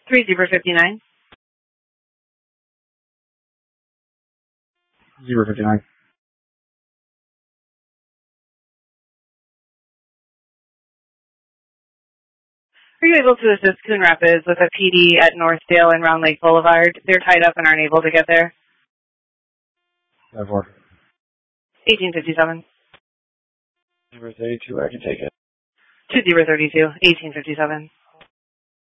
3059. 059. Are you able to assist Coon Rapids with a PD at Northdale and Round Lake Boulevard? They're tied up and aren't able to get there. 94. 1857. 32, I can take it. 2032, 1857.